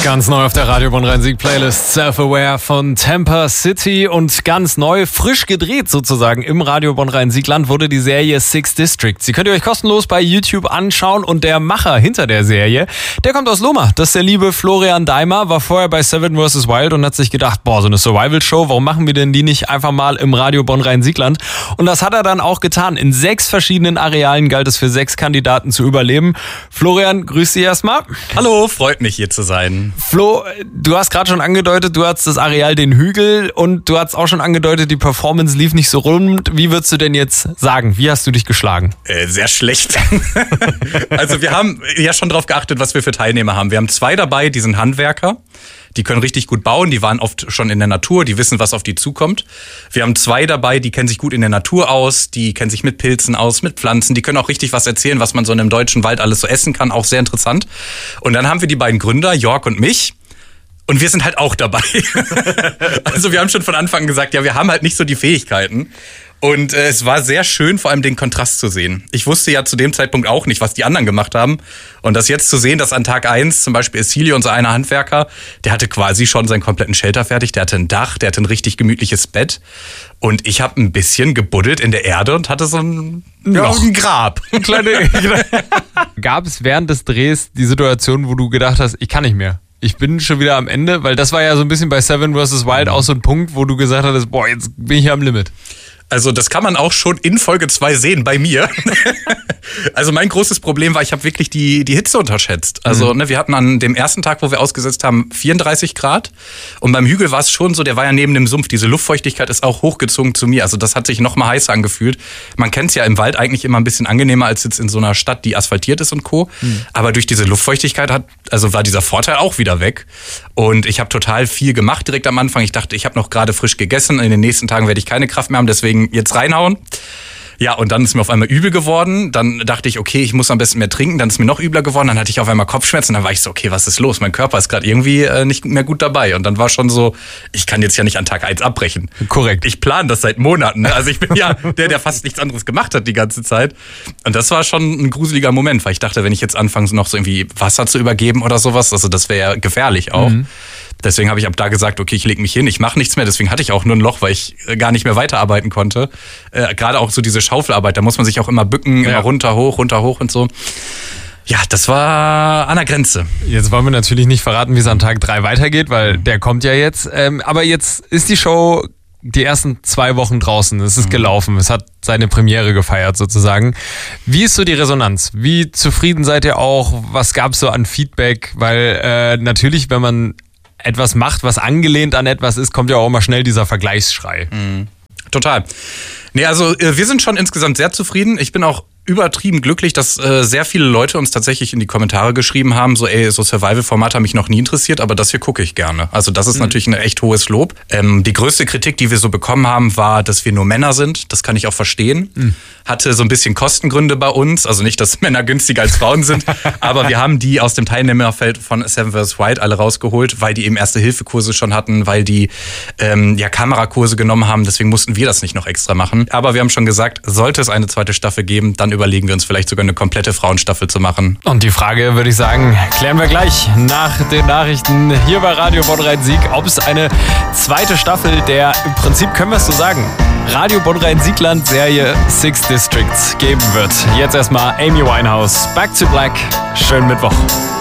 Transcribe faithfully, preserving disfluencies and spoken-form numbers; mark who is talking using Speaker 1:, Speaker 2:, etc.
Speaker 1: Ganz neu auf der Radio Bonn-Rhein-Sieg-Playlist Self-Aware von Tampa City und ganz neu, frisch gedreht sozusagen im Radio Bonn-Rhein-Sieg-Land wurde die Serie Six Districts. Sie könnt ihr euch kostenlos bei YouTube anschauen und der Macher hinter der Serie, der kommt aus Lohmar. Das ist der liebe Florian Daimer, war vorher bei Seven versus. Wild und hat sich gedacht, boah, so eine Survival-Show, warum machen wir denn die nicht einfach mal im Radio Bonn-Rhein-Sieg-Land? Und das hat er dann auch getan. In sechs verschiedenen Arealen galt es für sechs Kandidaten zu überleben. Florian, grüß dich erstmal.
Speaker 2: Hallo, freut mich hier zu sein.
Speaker 1: Flo, du hast gerade schon angedeutet, du hattest das Areal den Hügel und du hast auch schon angedeutet, die Performance lief nicht so rund. Wie würdest du denn jetzt sagen? Wie hast du dich geschlagen?
Speaker 2: Äh, sehr schlecht. Also wir haben ja schon drauf geachtet, was wir für Teilnehmer haben. Wir haben zwei dabei, die sind Handwerker. Die können richtig gut bauen, die waren oft schon in der Natur, die wissen, was auf die zukommt. Wir haben zwei dabei, die kennen sich gut in der Natur aus, die kennen sich mit Pilzen aus, mit Pflanzen, die können auch richtig was erzählen, was man so in einem deutschen Wald alles so essen kann, auch sehr interessant. Und dann haben wir die beiden Gründer, Jörg und mich. Und wir sind halt auch dabei. Also wir haben schon von Anfang an gesagt, ja, wir haben halt nicht so die Fähigkeiten. Und äh, es war sehr schön, vor allem den Kontrast zu sehen. Ich wusste ja zu dem Zeitpunkt auch nicht, was die anderen gemacht haben. Und das jetzt zu sehen, dass an Tag eins zum Beispiel Essilio, unser einer Handwerker, der hatte quasi schon seinen kompletten Shelter fertig. Der hatte ein Dach, der hatte ein richtig gemütliches Bett. Und ich habe ein bisschen gebuddelt in der Erde und hatte so ein, ja, ein Grab. Kleine,
Speaker 1: Gab es während des Drehs die Situation, wo du gedacht hast, ich kann nicht mehr? Ich bin schon wieder am Ende, weil das war ja so ein bisschen bei Seven versus. Wild auch so ein Punkt, wo du gesagt hattest, boah, jetzt bin ich hier am Limit.
Speaker 2: Also das kann man auch schon in Folge zwei sehen bei mir. Also mein großes Problem war, ich habe wirklich die, die Hitze unterschätzt. Also mhm. ne, wir hatten an dem ersten Tag, wo wir ausgesetzt haben, vierunddreißig Grad. Und beim Hügel war es schon so, der war ja neben dem Sumpf. Diese Luftfeuchtigkeit ist auch hochgezogen zu mir. Also das hat sich noch mal heißer angefühlt. Man kennt es ja im Wald eigentlich immer ein bisschen angenehmer als jetzt in so einer Stadt, die asphaltiert ist und Co. Mhm. Aber durch diese Luftfeuchtigkeit hat, also war dieser Vorteil auch wieder weg. Und ich habe total viel gemacht direkt am Anfang. Ich dachte, ich habe noch gerade frisch gegessen. In den nächsten Tagen werde ich keine Kraft mehr haben, deswegen jetzt reinhauen. Ja, und dann ist mir auf einmal übel geworden. Dann dachte ich, okay, ich muss am besten mehr trinken. Dann ist mir noch übler geworden. Dann hatte ich auf einmal Kopfschmerzen. Dann war ich so, okay, was ist los? Mein Körper ist gerade irgendwie äh, nicht mehr gut dabei. Und dann war schon so, ich kann jetzt ja nicht an Tag eins abbrechen.
Speaker 1: Korrekt.
Speaker 2: Ich plane das seit Monaten. Ne? Also ich bin ja der, der fast nichts anderes gemacht hat die ganze Zeit. Und das war schon ein gruseliger Moment, weil ich dachte, wenn ich jetzt anfange, noch so irgendwie Wasser zu übergeben oder sowas, also das wäre ja gefährlich auch. Mhm. Deswegen habe ich ab da gesagt, okay, ich lege mich hin, ich mache nichts mehr. Deswegen hatte ich auch nur ein Loch, weil ich gar nicht mehr weiterarbeiten konnte. Äh, Gerade auch so diese Schaufelarbeit, da muss man sich auch immer bücken, ja. immer runter, hoch, runter, hoch und so. Ja, das war an der Grenze.
Speaker 1: Jetzt wollen wir natürlich nicht verraten, wie es an Tag drei weitergeht, weil der kommt ja jetzt. Ähm, aber jetzt ist die Show die ersten zwei Wochen draußen. Es ist gelaufen. Es hat seine Premiere gefeiert sozusagen. Wie ist so die Resonanz? Wie zufrieden seid ihr auch? Was gab es so an Feedback? Weil äh, natürlich, wenn man etwas macht, was angelehnt an etwas ist, kommt ja auch immer schnell dieser Vergleichsschrei.
Speaker 2: Mhm. Total. Nee, also wir sind schon insgesamt sehr zufrieden. Ich bin auch übertrieben glücklich, dass äh, sehr viele Leute uns tatsächlich in die Kommentare geschrieben haben, so ey, so Survival-Formate haben mich noch nie interessiert, aber das hier gucke ich gerne. Also das ist mhm. natürlich ein echt hohes Lob. Ähm, die größte Kritik, die wir so bekommen haben, war, dass wir nur Männer sind. Das kann ich auch verstehen. Mhm. Hatte so ein bisschen Kostengründe bei uns. Also nicht, dass Männer günstiger als Frauen sind, aber wir haben die aus dem Teilnehmerfeld von Seven versus. Wild alle rausgeholt, weil die eben Erste-Hilfe-Kurse schon hatten, weil die ähm, ja Kamerakurse genommen haben. Deswegen mussten wir das nicht noch extra machen. Aber wir haben schon gesagt, sollte es eine zweite Staffel geben, dann überlegen wir uns vielleicht sogar eine komplette Frauenstaffel zu machen.
Speaker 1: Und die Frage, würde ich sagen, klären wir gleich nach den Nachrichten hier bei Radio Bonn-Rhein-Sieg, ob es eine zweite Staffel der, im Prinzip können wir es so sagen, Radio Bonn-Rhein-Siegland Serie Six Districts geben wird. Jetzt erstmal Amy Winehouse, Back to Black. Schönen Mittwoch.